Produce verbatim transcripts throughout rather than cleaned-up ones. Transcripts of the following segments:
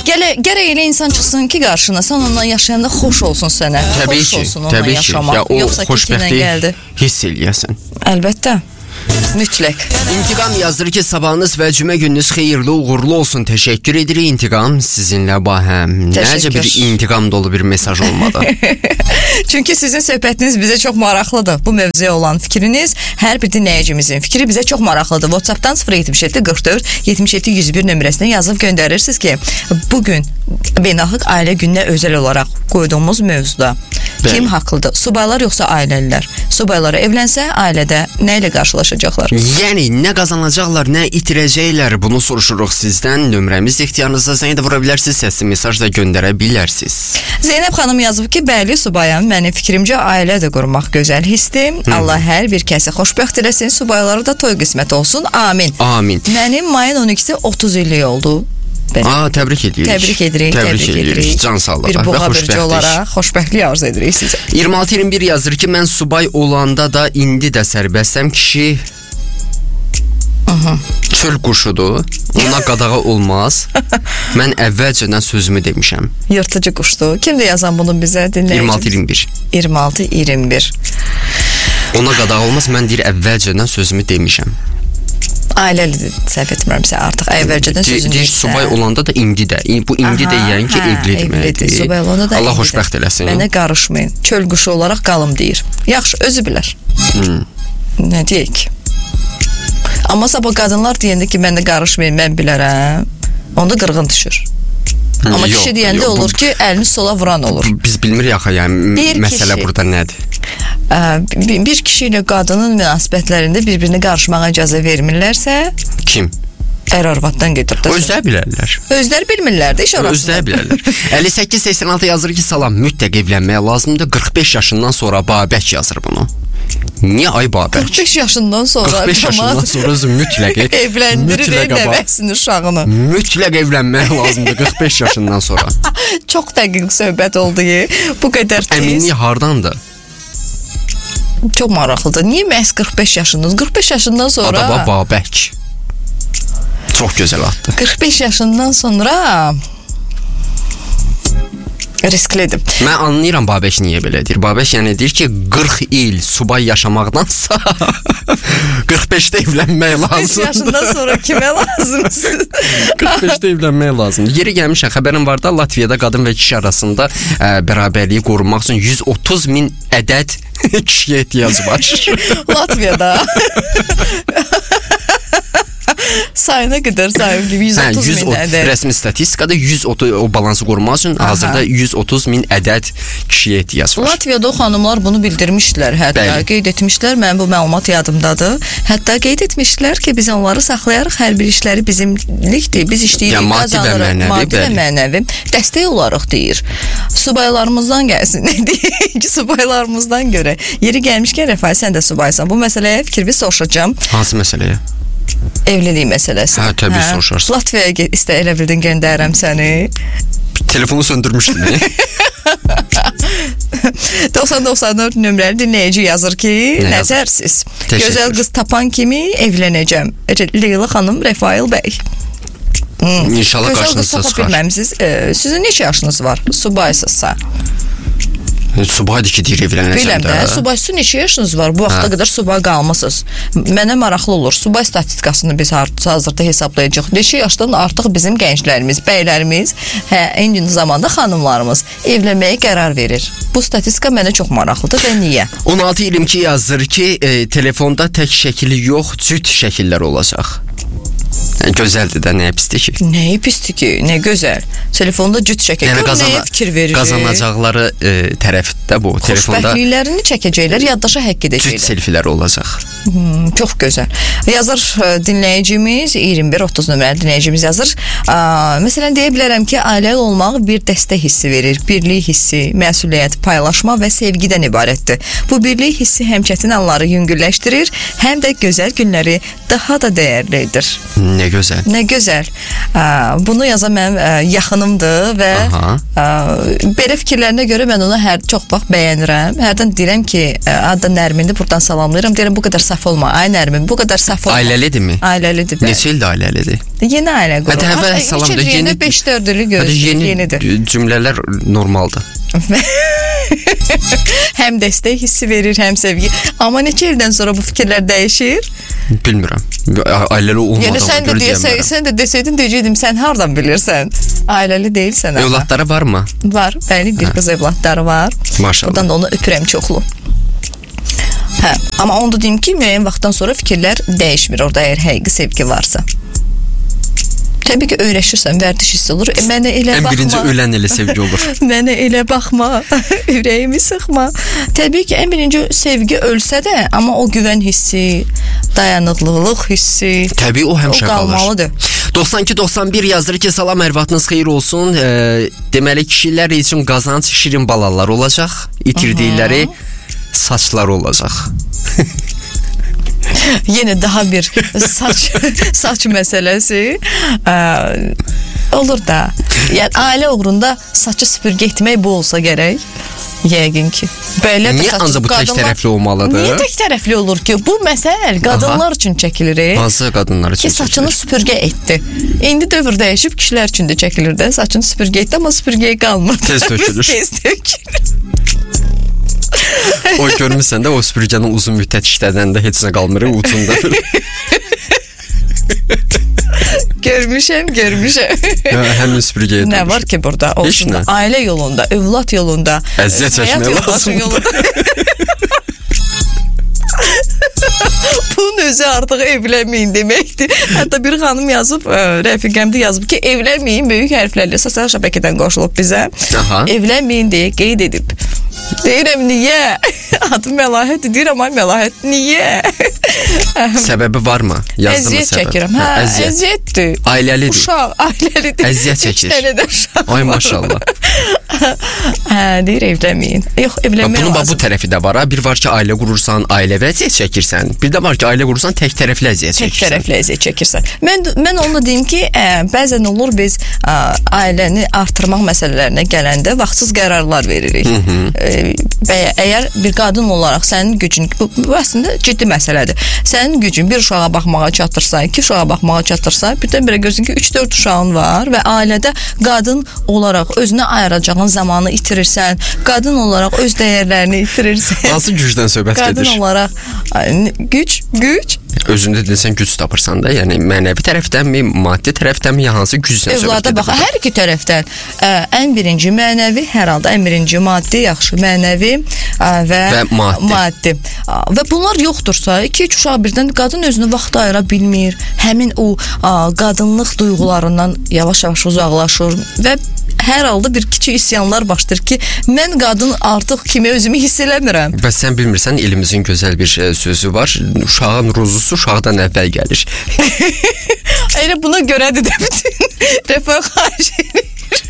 Gələ, gərək elə insan çıxsın ki, qarşına, sən onunla yaşayanda xoş olsun sənə. Təbii xoş ki, olsun onunla təbii yaşamaq. ki. Ya, o Yoxsa xoşbəxtliyi hiss eləyəsən. Əlbəttə. Mütləq. İntiqam yazdır ki, sabahınız və cümə gününüz xeyirli, uğurlu olsun. Təşəkkür edirik. İntiqam sizinlə bahəm. Necə bir intiqam dolu bir mesaj olmadı. Çünki sizin söhbətiniz bizə çox maraqlıdır. Bu mövzuya olan fikriniz, hər bir dinləyicimizin fikri bizə çox maraqlıdır. WhatsApp-dan sıfır yetmiş yeddi qırx dörd yetmiş yeddi yüz bir nömrəsinə yazıb göndərirsiniz ki, bugün beynəlxalq ailə gününə özəl olaraq qoyduğumuz mövzuda Bəli. Kim haqlıdır? Subaylar yoxsa ailəlilər? Subaylara evlənsə, ailədə nə ilə qarşılaşacaqlar? Yəni, nə qazanacaqlar, nə itirəcəklər, bunu soruşuruq sizdən. Nömrəmiz ixtiyarınızda, zəng də vura bilərsiniz, səsli mesaj da göndərə bilərsiniz. Zeynəb xanım yazıb ki, bəli subayam, mənim fikrimcə ailə də qurmaq gözəl hissdir. Hı. Allah hər bir kəsi xoşbəxt eləsin, subaylara da toy qismət olsun. Amin. Amin. Mənim mayın on ikisi otuz illik oldu. Aa, təbrik edirik. Təbrik edirik. Təbrik edirik. Can sağlığı bir buğa bürcü olaraq xoşbəxtlik arzu edirik sizə. iyirmi altı iyirmi bir yazır ki, mən subay olanda da indi də sərbəstəm. Kişi Aha. çöl quşudur. Ona qadağa olmaz. Mən əvvəlcədən sözümü demişəm. Yırtıcı quşdur. Kimdir yazan bunu bizə dinləyicim? iyirmi altı iyirmi bir. iyirmi altı iyirmi bir. Ona qadağa olmaz. Mən deyir əvvəlcədən sözümü demişəm. Ailəli səhv etmirəmsə artıq əvvəlcədən sözünü deyir, subay olanda da indi də. Bu indi də yəni ki, evli deməkdir. Subay olanda da Allah xoşbəxt eləsin. Mənə qarışmayın. Çöl quşu olaraq qalım deyir. Yaxşı, özü bilər. Hmm. Nə deyək? Amma sabah qadınlar deyəndə ki, mən də qarışmayın, mən bilərəm. Onda qırğın düşür. Amma yox, kişi deyəndə yox, olur bu, ki, əlini sola vuran olur. Biz bilmirik axı, yəni bir məsələ kişi, burada nədir? Ə, bir kişi ilə qadının münasibətlərində bir-birinə qarışmağa icazə vermirlərsə... Kim? Ər-arvaddan gedirdir. Özləri bilərlər. Özləri bilmirlər də iş orasında. Özləri bilərlər. əlli səkkiz səksən altı yazır ki, salam, mütləq evlənməyə lazımdır. qırx beş yaşından sonra Babək yazır bunu. Niyə ay Babək? qırx beş yaşından sonra. qırx beş yaşından sonra mütləq evləndirir nəvəsinin uşağını. Mütləq evlənməyə lazımdır qırx beş yaşından sonra. Çox dəqiq söhbət oldu. Bu qədər tez. Əminlik hardandır? Çox maraqlıdır. Niyə məhz qırx beş yaşınız? qırx beş yaşından sonra... Adaba Babək. Çox gözəl addır. qırx beş yaşından sonra... risklidir. Mən anlayıram Babək niyə belə deyir. Babək yəni deyir ki, qırx il subay yaşamaqdansa qırx beşdə evlənmək lazımdır. qırx beş yaşından sonra kimə lazımsın? qırx beşdə evlənmək lazımdır. Yeri gəlmişəm, xəbərim var da, Latviyada qadın və kişi arasında ə, bərabərliyi qorumaq üçün yüz otuz min ədəd kişiyə ehtiyac var. Latviyada. Sayına qədər sayım gibi yüz otuz hə, min ədəd. Rəsmi statistikada yüz otuz o balansı qorumaq üçün Aha. hazırda yüz otuz min ədəd kişiyə ehtiyac var. Latviyada o xanımlar bunu bildirmişdilər, hətta Bəli. qeyd etmişlər, mənim bu məlumat yadımdadır. Hətta qeyd etmişlər ki, biz onları saxlayarıq, hər bir işləri bizimlikdir, biz işləyirik, yəni, qazanırıq, maddi və mənəvi. Dəstək olaraq deyir. Subaylarımızdan gəlsin, nə deyək, subaylarımızdan görə. Yeri gəlmişkən Rəfay, sən də subaysan. Bu məsələyə fikir soruşacağım. Hansı məsələyə? Evlilik məsələsi. Hə, təbii hə? soruşarsın. Latviyaya istə elə bildin göndərirəm səni. Telefonu söndürmüşdün. doxsan doxsan dörd nömrəli dinləyici yazır ki, nə nəzərsiz. Gözəl qız tapan kimi evlənəcəm. Leyla xanım, Rəfail bəy. Hmm. İnşallah qarşınızda çıxar. Bilməmsiz, e, sizin neçə yaşınız var? Subaysızsa. Subaydır ki, deyir evlənəcəm də. Biləm də, subaysız neçə yaşınız var? Bu vaxta hə. qədər subay qalmısınız. Mənə maraqlı olur. Subay statistikasını biz hazırda hesablayacaq. Neçə yaşdan artıq bizim gənclərimiz, bəylərimiz, hə, eyni zamanda xanımlarımız evlənməyə qərar verir. Bu statistika mənə çox maraqlıdır və niyə? on altı iyirmi iki yazır ki, e, telefonda tək şəkili yox, cüt şəkillər olacaq. Yəni, gözəldir də, nəyə pisdir ki? Nəyə pisdir ki? Nə gözəl. Telefonda cüt çəkək. Yəni, qazana, nəyə fikir verir? Qazanacaqları e, tərəfdə bu. Xoşbəxtliklərini çəkəcəklər, yaddaşa həqq edəcəklər. Cüt selfilər olacaq. Hmm, çox gözəl. Yazır dinləyicimiz, iyirmi bir otuz nömrəli dinləyicimiz yazır. Aa, məsələn, deyə bilərəm ki, ailəli olmaq bir dəstək hissi verir. Birlik hissi, məsuliyyət, paylaşma və sevgidən ibarətdir. Bu birlik hissi həm çətin anları yüngülləşdirir, həm də gözəl günləri daha da dəyərlidir. Nə gözəl. Nə gözəl. Aa, bunu yazan mənim ə, yaxınımdır və ə, belə fikirlərinə görə mən onu hər çox vaxt bəyənirəm. Hərdən deyirəm ki, adı Nərmindir, buradan salamlayıram. Deyirəm, bu qədər saf olma. Ay Nərmin, bu qədər saf olma. Ailəlidirmi? Ailəlidir. Neçə ildir ailəlidir? Yeni ailə qurur. Hadi əvvəl salamda yeni beş dörd ili gözləyir. Yeni yenidir. Cümlələr normaldır. Həm dəstək hissi verir, həm sevgi. Amma neçə ildən sonra bu fikirlər dəyişir? Bilmirəm. Ailəli olmadığımı yəni, sən də deyəsən, sən də desəydin, deyəcəkdim, sən hardan bilirsən? Ailəli deyilsən. Evlatları varmı? Var. Bəli, bir qız evlatları var. Maşallah. Buradan da onu öpürəm çoxlu. Hə, amma onu da deyim ki, müəyyən vaxtdan sonra fikirlər dəyişmir orada, əgər həqiqi sevgi varsa. Təbii ki, öyrəşirsən, vərdiş hiss olur. E, mənə elə ən baxma. Ən birinci ölən elə sevgi olur. Mənə elə baxma, ürəyimi sıxma. Təbii ki, ən birinci sevgi ölsə də, amma o güvən hissi, dayanıqlılıq hissi, təbii o həmişə qalır. O qalmalıdır. doxsan iki doxsan bir yazır ki, salam, ərvatınız xeyir olsun. E, deməli, kişilər üçün qazanc şirin balalar olacaq. İtirdikləri saçlar olacaq. Yenə daha bir saç saç məsələsi ə, olur da. Yəni ailə uğrunda saçı süpürgə etmək bu olsa gərək. Yəqin ki. Belə niyə ancaq bu tək tərəfli olmalıdır? Niyə tək tərəfli olur ki? Bu məsəl qadınlar Aha. üçün çəkilir. Hansı qadınlar üçün ki, saçını çəkilir? Süpürgə etdi. İndi dövr dəyişib, kişilər üçün də çəkilir də. Saçını süpürgə etdi, amma süpürgəyə qalmır. Tez tökülür. Tez tökülür. O görmüsən də o süpürgənin uzun müddət işlədəndə heç nə qalmır ucunda. Görmüşəm, görmüşəm. Həmin süpürgəyə nə var ki burada? Olsun da, ailə yolunda, övlad yolunda, əziyyət çəkmək lazımdır. Bunun özü artıq evlənməyin deməkdir. Hətta bir xanım yazıb, rəfiqəmdə yazıb ki, evlənməyin böyük hərflərlə sosial şəbəkədən qoşulub bizə. Aha. Evlənməyin deyə qeyd edib. Deyirəm, niyə? Adım Məlahət, deyirəm, ay Məlahət, niyə? Səbəbi varmı? Əziyyət çəkirəm. Hə, əziyyət. əziyyətdir. Ailəlidir. Uşaq, ailəlidir. Əziyyət çəkir. İki dənə də uşaq var. Ay maşallah. Hə, deyir, evlənməyin. Yox, evlənmək bunun lazım. Bu tərəfi də var. Bir var ki, ailə qurursan, ailə vəziyyət çəkirsən. Bir də var ki, ailə qurursan, tək tərəfli əziyyət çəkirsən. Tək tərəfli əziyyət çəkirsən. Mən, mən onu deyim ki, ə, bəzən olur biz ə, ailəni artırmaq məsələlərinə gələndə vaxtsız qərarlar veririk. Hı -hı. Və əgər bir qadın olaraq sənin gücün, bu, bu əslində ciddi məsələdir. Sənin gücün bir uşağa baxmağa çatırsa, iki uşağa baxmağa çatırsa, birdən-birə görürsən ki, üç dörd uşağın var və ailədə qadın olaraq özünə ayıracağın zamanı itirirsən, qadın olaraq öz dəyərlərini itirirsən. Hansı gücdən söhbət gedir? Qadın olaraq güc, güc. Özündə desən güc tapırsan da, yəni mənəvi tərəfdənmi, maddi tərəfdənmi, ya hansı gücdən söhbət Övlada bax, hər iki tərəfdən ə, ən birinci mənəvi, hər halda ən birinci maddi, yaxşı, mənəvi ə, və, və maddi. maddi. Ə, və bunlar yoxdursa, iki-üç uşaq birdən qadın özünü vaxt ayıra bilmir, həmin o ə, qadınlıq duyğularından yavaş-yavaş uzaqlaşır və hər halda bir kiçik isyanlar başlayır ki, mən qadın artıq kimi özümü hiss eləmirəm. Və sən bilmirsən, elimizin gözəl bir sözü var, uşağın ruzusu uşaqdan əvvəl gəlir. Elə buna görədir də bütün rəfəqaş edir.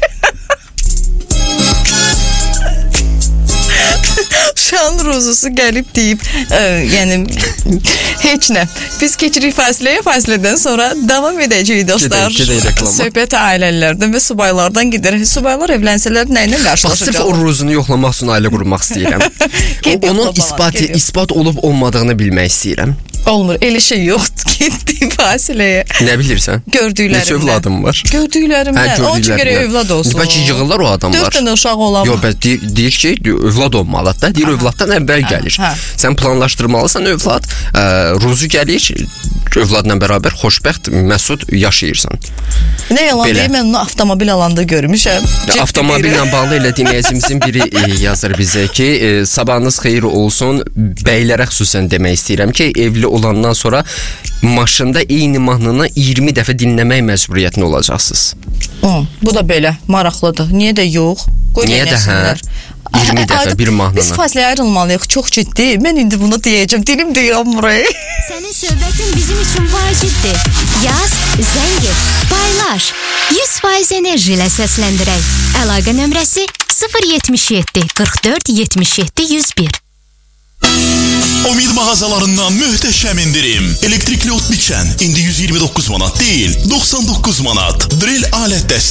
Uşağın ruzusu gəlib deyib, ə, yəni heç nə. Biz keçirik fasiləyə, fasilədən sonra davam edəcəyik dostlar. Gedək, gedək söhbət ailələrdən və subaylardan gedir. Subaylar evlənsələr nə ilə qarşılaşacaq? Bax, sırf o ruzunu yoxlamaq üçün ailə qurmaq istəyirəm. Onun ispat, ispat olub olmadığını bilmək istəyirəm. Olmur, elə şey yoxdur. Getdim fasiləyə. Nə bilirsən? Gördüklərimdən. Neçə övladım var? Gördüklərimdən. Hə, onun üçün gərək övlad olsun. Bəlkə yığırlar o adamlar. Dörd dənə uşaq olar. Yox, bəs deyir, deyir ki, övlad olmalıdır da. Deyir, övladdan əvvəl gəlir. Hə. Sən planlaşdırmalısan övlad, ə, ruzu gəlir, övladla bərabər xoşbəxt, məsud yaşayırsan. Nə yalan deyim, mən onu avtomobil alanda görmüşəm. Avtomobillə bağlı elə dinləyicimizin biri e, yazır bizə ki, e, sabahınız xeyir olsun, bəylərə xüsusən demək istəyirəm ki, evli olandan sonra maşında eyni mahnını iyirmi dəfə dinləmək məcburiyyətində olacaqsınız. Hı, bu da belə maraqlıdır. Niyə də yox? Qoy Niyə də hə? iyirmi dəfə bir mahnını. Biz fasiləyə ayrılmalıyıq, çox ciddi. Mən indi bunu deyəcəm, dilim deyəmir. Sənin söhbətin bizim üçün vacibdir. Yaz, zəng et, paylaş. yüz faiz enerji ilə səsləndirək. Əlaqə nömrəsi sıfır yetmiş yeddi qırx dörd yetmiş yeddi yüz bir. Omid mağazalarından möhtəşəm indirim. Elektrikli ot biçən indi yüz iyirmi doqquz manat deyil, doxsan doqquz manat. Drill alət dəstəyi